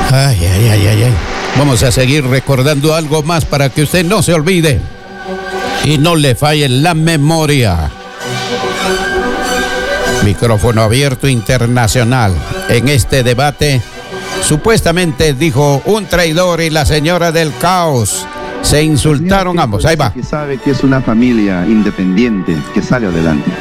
Ay, ay, ay, ay, ay. Vamos a seguir recordando algo más para que usted no se olvide y no le falle la memoria. Micrófono abierto internacional. En este debate, supuestamente dijo un traidor y la señora del caos. Se insultaron ambos. Ahí va. Que sabe que es una familia independiente que sale adelante.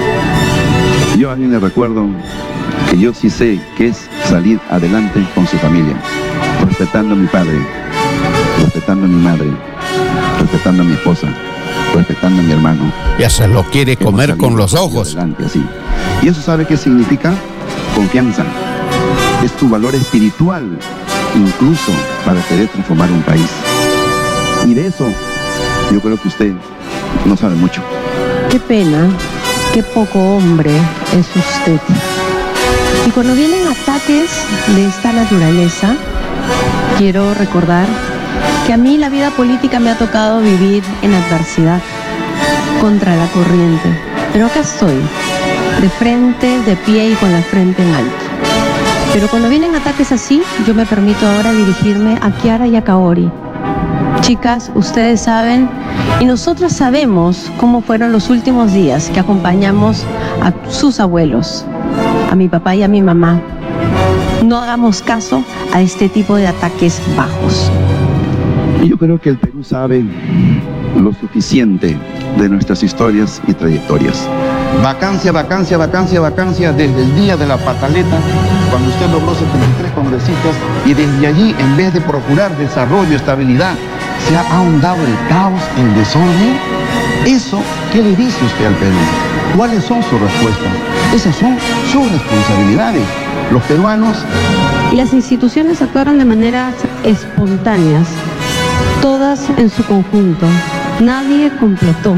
Yo a mí le recuerdo que yo sí sé que es salir adelante con su familia, respetando a mi padre, respetando a mi madre, respetando a mi esposa, respetando a mi hermano. Ya se lo quiere comer con los ojos. Adelante, así. Y eso sabe qué significa confianza. Es tu valor espiritual, incluso para querer transformar un país. Y de eso yo creo que usted no sabe mucho. Qué pena, qué poco hombre es usted. Y cuando vienen ataques de esta naturaleza, quiero recordar que a mí la vida política me ha tocado vivir en adversidad, contra la corriente. Pero acá estoy, de frente, de pie y con la frente en alto. Pero cuando vienen ataques así, yo me permito ahora dirigirme a Kiara y a Kaori. Chicas, ustedes saben y nosotros sabemos cómo fueron los últimos días que acompañamos a sus abuelos, a mi papá y a mi mamá. No hagamos caso a este tipo de ataques bajos. Y yo creo que el Perú sabe lo suficiente de nuestras historias y trayectorias. Vacancia, vacancia, vacancia, vacancia desde el día de la pataleta, cuando usted logró 73 congresistas, y desde allí, en vez de procurar desarrollo, estabilidad, se ha ahondado el caos, el desorden. ¿Eso qué le dice usted al Perú? ¿Cuáles son sus respuestas? Esas son sus responsabilidades. Los peruanos... Y las instituciones actuaron de maneras espontáneas, todas en su conjunto. Nadie complotó.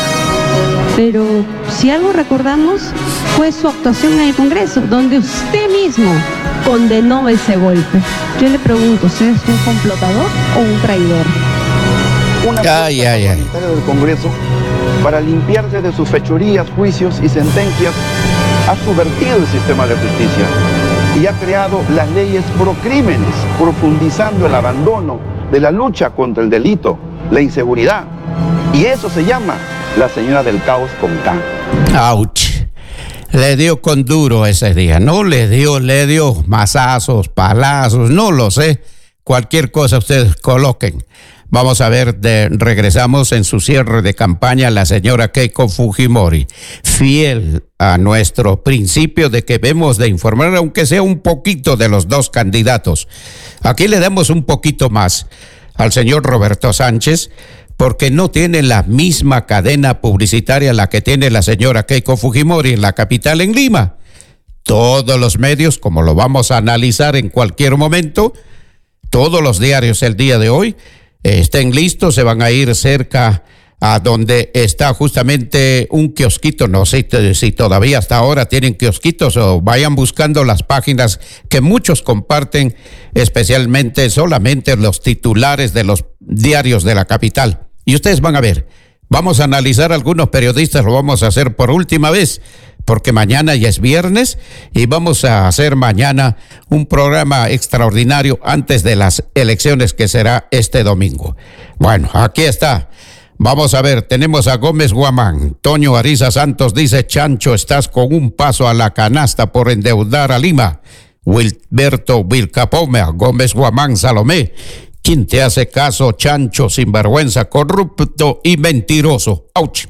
Pero si algo recordamos fue su actuación en el Congreso, donde usted mismo condenó ese golpe. Yo le pregunto, ¿usted es un complotador o un traidor? Una parlamentaria del Congreso, para limpiarse de sus fechorías, juicios y sentencias, ha subvertido el sistema de justicia y ha creado las leyes pro crímenes, profundizando el abandono de la lucha contra el delito, la inseguridad. Y eso se llama la señora del caos con K. ¡Auch! Le dio con duro ese día. No le dio mazazos, palazos, no lo sé. Cualquier cosa ustedes coloquen. Vamos a ver, regresamos en su cierre de campaña la señora Keiko Fujimori, fiel a nuestro principio de que debemos de informar, aunque sea un poquito, de los dos candidatos. Aquí le damos un poquito más al señor Roberto Sánchez, porque no tiene la misma cadena publicitaria la que tiene la señora Keiko Fujimori en la capital, en Lima. Todos los medios, como lo vamos a analizar en cualquier momento, todos los diarios el día de hoy, estén listos, se van a ir cerca a donde está justamente un kiosquito. No sé si todavía hasta ahora tienen kiosquitos, o vayan buscando las páginas que muchos comparten, especialmente solamente los titulares de los diarios de la capital. Y ustedes van a ver, vamos a analizar algunos periodistas, lo vamos a hacer por última vez, porque mañana ya es viernes y vamos a hacer mañana un programa extraordinario antes de las elecciones, que será este domingo. Bueno, aquí está. Vamos a ver, tenemos a Gómez Guamán. Toño Ariza Santos dice: Chancho, estás con un paso a la canasta por endeudar a Lima. Wilberto Vilcapome, Gómez Guamán Salomé: ¿quién te hace caso, Chancho, sinvergüenza, corrupto y mentiroso? ¡Auch!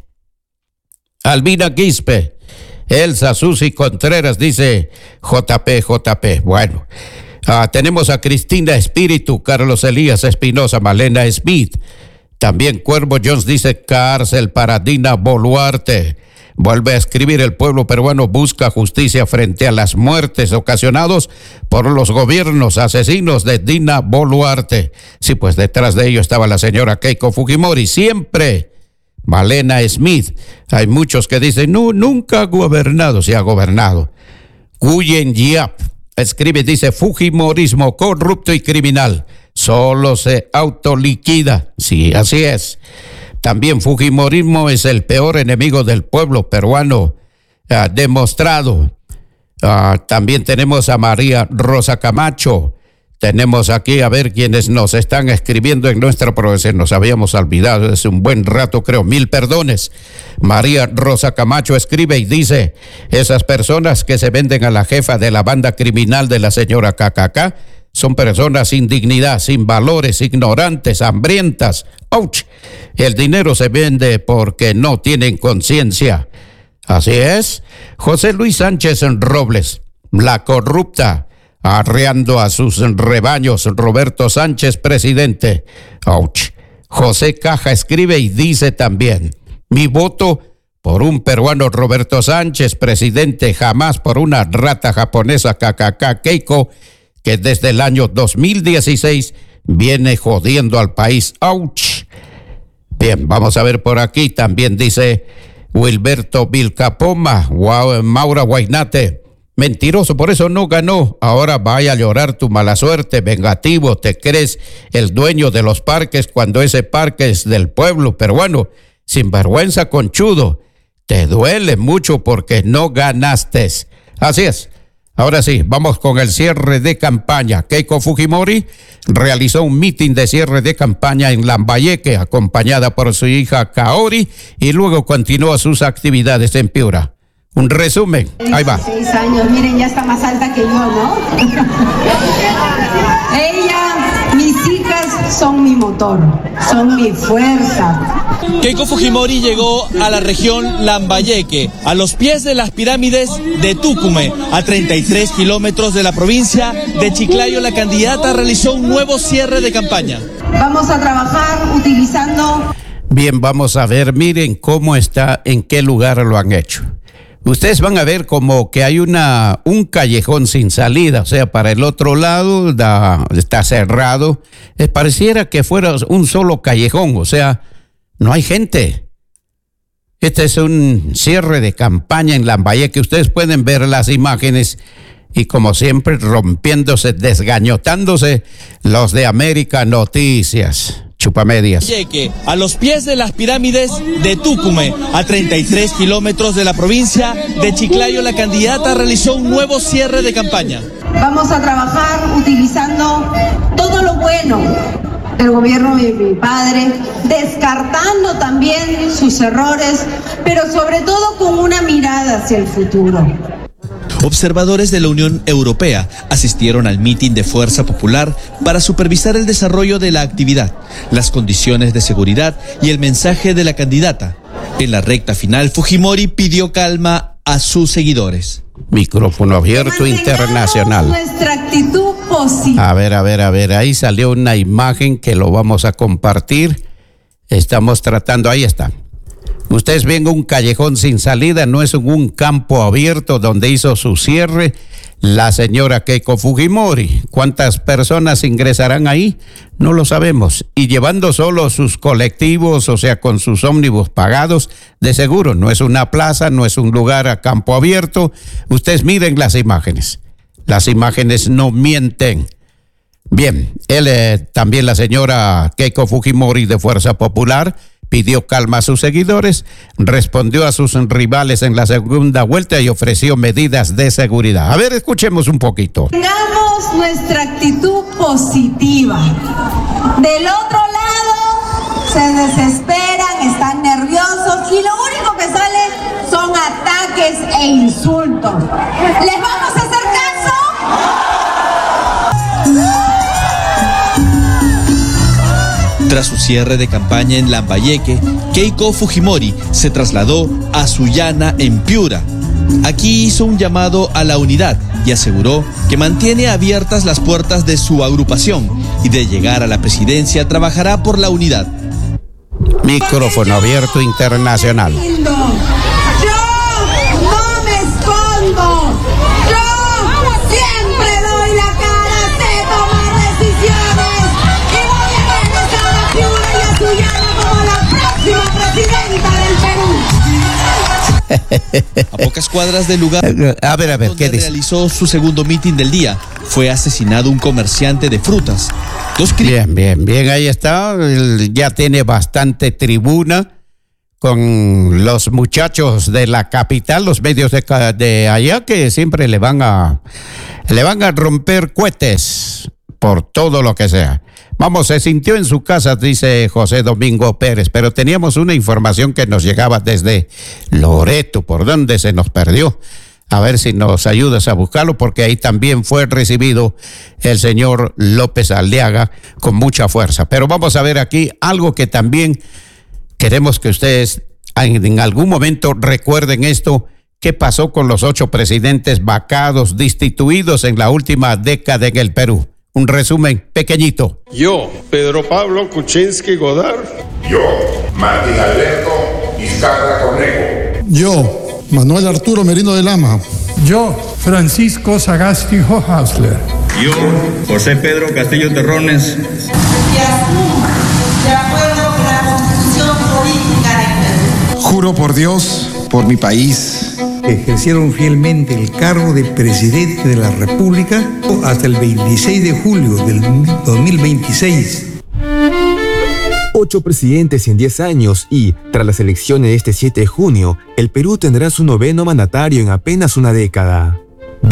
Albina Quispe, Elsa Susi Contreras dice: JP. Bueno, tenemos a Cristina Espíritu, Carlos Elías Espinosa, Malena Smith. También Cuervo Jones dice: cárcel para Dina Boluarte. Vuelve a escribir: el pueblo peruano busca justicia frente a las muertes ocasionadas por los gobiernos asesinos de Dina Boluarte. Sí, pues detrás de ello estaba la señora Keiko Fujimori, siempre. Malena Smith. Hay muchos que dicen: no, nunca ha gobernado. Sí ha gobernado. Guyen Yap escribe, dice: Fujimorismo corrupto y criminal, solo se autoliquida. Sí, así es. También Fujimorismo es el peor enemigo del pueblo peruano, demostrado. También tenemos a María Rosa Camacho. Tenemos aquí a ver quienes nos están escribiendo en nuestra programación. Nos habíamos olvidado hace un buen rato, creo. 1000 perdones. María Rosa Camacho escribe y dice: esas personas que se venden a la jefa de la banda criminal de la señora KKK son personas sin dignidad, sin valores, ignorantes, hambrientas. ¡Auch! El dinero se vende porque no tienen conciencia. Así es. José Luis Sánchez Robles, la corrupta, arreando a sus rebaños. Roberto Sánchez, presidente. ¡Auch! José Caja escribe y dice también: mi voto por un peruano, Roberto Sánchez, presidente, jamás por una rata japonesa, KKK Keiko, que desde el año 2016 viene jodiendo al país. ¡Auch! Bien, vamos a ver por aquí. También dice Wilberto Vilcapoma, Maura Guainate: mentiroso, por eso no ganó. Ahora vaya a llorar tu mala suerte, vengativo. Te crees el dueño de los parques cuando ese parque es del pueblo peruano. Sinvergüenza, conchudo. Te duele mucho porque no ganaste. Así es. Ahora sí, vamos con el cierre de campaña. Keiko Fujimori realizó un mitin de cierre de campaña en Lambayeque, acompañada por su hija Kaori, y luego continuó sus actividades en Piura. Un resumen, ahí va. 6 años, miren, ya está más alta que yo, ¿no? Ella, mis hijas son mi motor, son mi fuerza. Keiko Fujimori llegó a la región Lambayeque, a los pies de las pirámides de Tucumé, a 33 kilómetros de la provincia de Chiclayo. La candidata realizó un nuevo cierre de campaña. Vamos a trabajar utilizando... Bien, vamos a ver, miren cómo está, en qué lugar lo han hecho. Ustedes van a ver como que hay un callejón sin salida, o sea, para el otro lado está cerrado. Pareciera que fuera un solo callejón, o sea, no hay gente. Este es un cierre de campaña en Lambayeque. Ustedes pueden ver las imágenes y, como siempre, rompiéndose, desgañotándose los de América Noticias. Chupamedias. A los pies de las pirámides de Tucumé, a 33 kilómetros de la provincia de Chiclayo, la candidata realizó un nuevo cierre de campaña. Vamos a trabajar utilizando todo lo bueno del gobierno de mi padre, descartando también sus errores, pero sobre todo con una mirada hacia el futuro. Observadores de la Unión Europea asistieron al mitin de Fuerza Popular para supervisar el desarrollo de la actividad, las condiciones de seguridad y el mensaje de la candidata. En la recta final, Fujimori pidió calma a sus seguidores. Micrófono abierto internacional. Nuestra actitud positiva. A ver, ahí salió una imagen que lo vamos a compartir. Estamos tratando, ahí está. Ustedes ven un callejón sin salida, no es un campo abierto donde hizo su cierre la señora Keiko Fujimori. ¿Cuántas personas ingresarán ahí? No lo sabemos. Y llevando solo sus colectivos, o sea, con sus ómnibus pagados, de seguro no es una plaza, no es un lugar a campo abierto. Ustedes miren las imágenes. Las imágenes no mienten. Bien, también la señora Keiko Fujimori de Fuerza Popular pidió calma a sus seguidores, respondió a sus rivales en la segunda vuelta y ofreció medidas de seguridad. A ver, escuchemos un poquito. Tengamos nuestra actitud positiva. Del otro lado se desesperan, están nerviosos y lo único que sale son ataques e insultos. ¿Les vamos a hacer caso? Tras su cierre de campaña en Lambayeque, Keiko Fujimori se trasladó a Sullana, en Piura. Aquí hizo un llamado a la unidad y aseguró que mantiene abiertas las puertas de su agrupación y de llegar a la presidencia trabajará por la unidad. Micrófono abierto internacional. Yo no me escondo. Yo siempre doy la cara, sé tomar decisiones y voy a regresar a Piura y a Sullana como la próxima presidenta del Perú. A pocas cuadras del lugar A ver, donde ¿qué dice? realizó su segundo mitin del día, fue asesinado un comerciante de frutas. Bien, ahí está. Ya tiene bastante tribuna con los muchachos de la capital, los medios de allá, que siempre le van a romper cohetes. por todo lo que sea. Vamos, se sintió en su casa, dice José Domingo Pérez, pero teníamos una información que nos llegaba desde Loreto, por donde se nos perdió. A ver si nos ayudas a buscarlo, porque ahí también fue recibido el señor López Aliaga con mucha fuerza. Pero vamos a ver aquí algo que también queremos que ustedes en algún momento recuerden esto. ¿Qué pasó con los 8 presidentes vacados, destituidos en la última década en el Perú? Un resumen pequeñito. Yo, Pedro Pablo Kuczynski Godard. Yo, Martín Alberto Vizcarra Cornejo. Yo, Manuel Arturo Merino de Lama. Yo, Francisco Sagasti Hohausler. Yo, José Pedro Castillo Terrones. Y asumo, de acuerdo con la Constitución Política del Perú. Juro por Dios, por mi país. Ejercieron fielmente el cargo de presidente de la República hasta el 26 de julio del 2026. 8 presidentes en 10 años y, tras las elecciones de este 7 de junio, el Perú tendrá su 9º mandatario en apenas una década.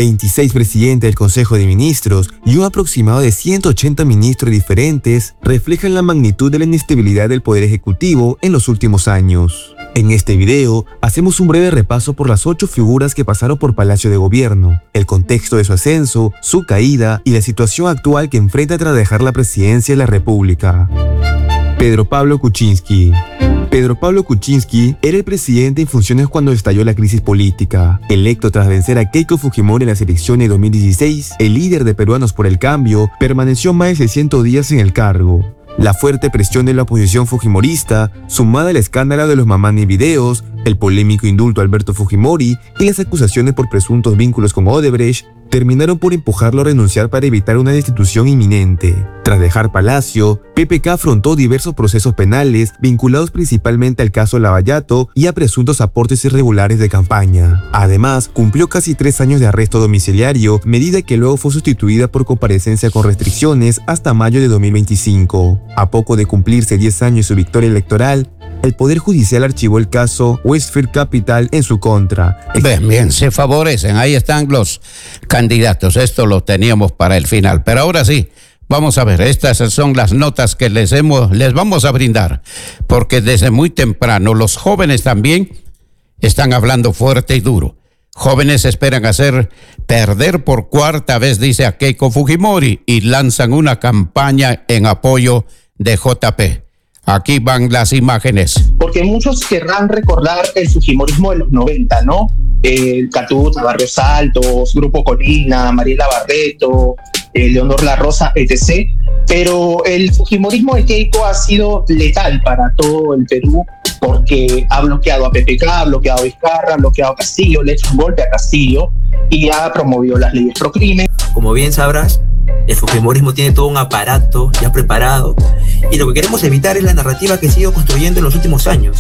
26 presidentes del Consejo de Ministros y un aproximado de 180 ministros diferentes reflejan la magnitud de la inestabilidad del Poder Ejecutivo en los últimos años. En este video, hacemos un breve repaso por las 8 figuras que pasaron por Palacio de Gobierno, el contexto de su ascenso, su caída y la situación actual que enfrenta tras dejar la presidencia de la República. Pedro Pablo Kuczynski. Pedro Pablo Kuczynski era el presidente en funciones cuando estalló la crisis política. Electo tras vencer a Keiko Fujimori en las elecciones de 2016, el líder de Peruanos por el Cambio permaneció más de 600 días en el cargo. La fuerte presión de la oposición fujimorista, sumada al escándalo de los Mamani videos, el polémico indulto a Alberto Fujimori y las acusaciones por presuntos vínculos con Odebrecht, terminaron por empujarlo a renunciar para evitar una destitución inminente. Tras dejar Palacio, PPK afrontó diversos procesos penales vinculados principalmente al caso Lavallato y a presuntos aportes irregulares de campaña. Además, cumplió casi 3 años de arresto domiciliario, medida que luego fue sustituida por comparecencia con restricciones hasta mayo de 2025. A poco de cumplirse 10 años de su victoria electoral, el Poder Judicial archivó el caso Westfield Capital en su contra. Bien, se favorecen. Ahí están los candidatos. Esto lo teníamos para el final. Pero ahora sí, vamos a ver. Estas son las notas que les vamos a brindar. Porque desde muy temprano los jóvenes también están hablando fuerte y duro. Jóvenes esperan hacer perder por 4ª vez, dice a Keiko Fujimori, y lanzan una campaña en apoyo de JP. Aquí van las imágenes. Porque muchos querrán recordar el fujimorismo de los 90, ¿no? El Catut, Barrios Altos, Grupo Colina, Mariela Barreto, Leonor La Rosa, etc. Pero el fujimorismo de Keiko ha sido letal para todo el Perú porque ha bloqueado a PPK, ha bloqueado a Vizcarra, ha bloqueado a Castillo, le ha hecho un golpe a Castillo y ha promovido las leyes pro crimen. Como bien sabrás, el fujimorismo tiene todo un aparato ya preparado y lo que queremos evitar es la narrativa que se ha ido construyendo en los últimos años.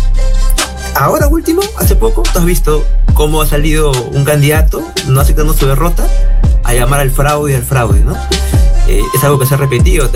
Ahora último, hace poco, tú has visto cómo ha salido un candidato, no aceptando su derrota, a llamar al fraude, ¿no? Es algo que se ha repetido.